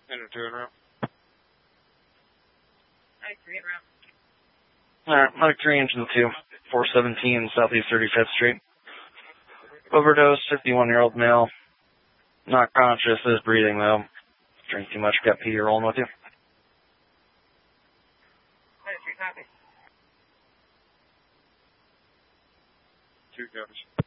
Enter 2 en route. Mike 3 en route. Alright, Mike 3, engine 2, 417 Southeast 35th Street. Overdose, 51-year-old male. Not conscious, is breathing though. Drink too much, got pee rolling with you. Mike 3 copy. 2 copies.